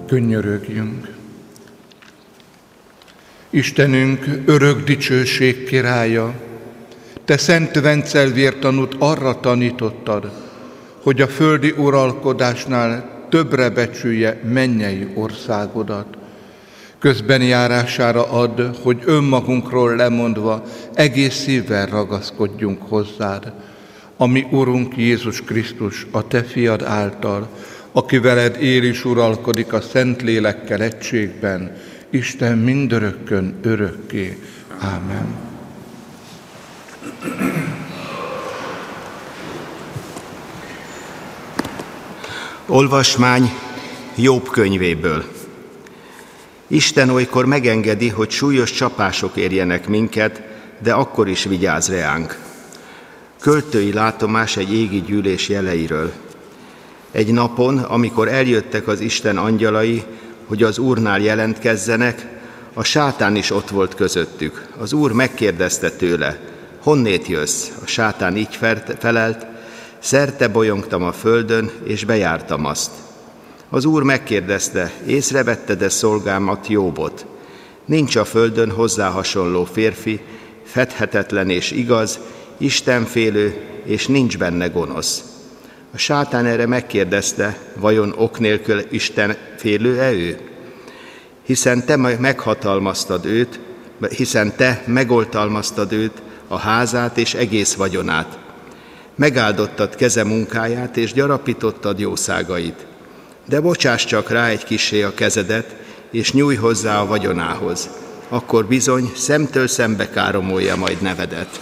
Könyörögjünk. Istenünk, örök dicsőség királya, te szent vencelvértanút arra tanítottad, hogy a földi uralkodásnál többre becsülje mennyei országodat. Közbenjárására add, hogy önmagunkról lemondva egész szívvel ragaszkodjunk hozzád, ami Urunk Jézus Krisztus, a te fiad által, aki veled él és uralkodik a Szentlélekkel egységben, Isten mindörökkön örökké. Ámen. Olvasmány Jobb könyvéből. Isten olykor megengedi, hogy súlyos csapások érjenek minket, de akkor is vigyáz reánk. Költői látomás egy égi gyűlés jeleiről. Egy napon, amikor eljöttek az Isten angyalai, hogy az Úrnál jelentkezzenek, a sátán is ott volt közöttük. Az Úr megkérdezte tőle, honnét jössz? A sátán így felelt, szerte bolyongtam a földön, és bejártam azt. Az Úr megkérdezte, észrevetted-e szolgámat, Jóbot? Nincs a földön hozzá hasonló férfi, fedhetetlen és igaz, istenfélő, és nincs benne gonosz. A sátán erre megkérdezte, vajon ok nélkül istenfélő-e ő? Hiszen te megoltalmaztad őt, a házát és egész vagyonát. Megáldottad keze munkáját, és gyarapítottad jószágait. De bocsáss csak rá egy kissé a kezedet, és nyújj hozzá a vagyonához. Akkor bizony szemtől szembe káromolja majd nevedet.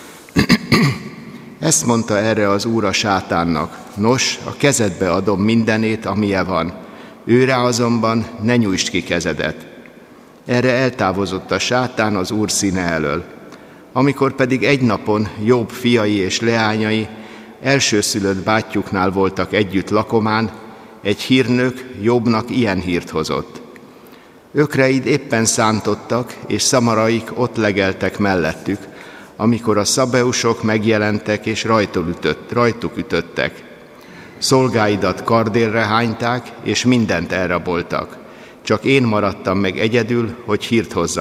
Ezt mondta erre az Úr a sátánnak. Nos, a kezedbe adom mindenét, amilyen van. Őre azonban ne nyújtsd ki kezedet. Erre eltávozott a sátán az Úr színe elől. Amikor pedig egy napon Jobb fiai és leányai elsőszülött bátyjuknál voltak együtt lakomán, egy hírnök Jobbnak ilyen hírt hozott. Ökreid éppen szántottak, és szamaraik ott legeltek mellettük, amikor a szabeusok megjelentek és rajtuk ütöttek. Szolgáidat kardélre hányták, és mindent elraboltak. Csak én maradtam meg egyedül, hogy hírt hozzam